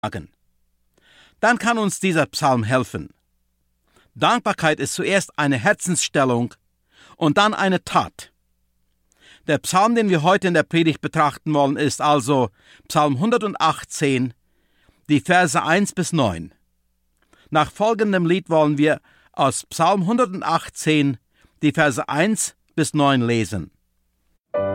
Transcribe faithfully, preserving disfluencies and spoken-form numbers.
Dann kann uns dieser Psalm helfen. Dankbarkeit ist zuerst eine Herzensstellung und dann eine Tat. Der Psalm, den wir heute in der Predigt betrachten wollen, ist also Psalm hundertachtzehn, die Verse eins bis neun. Nach folgendem Lied wollen wir aus Psalm hundertachtzehn die Verse eins bis neun lesen.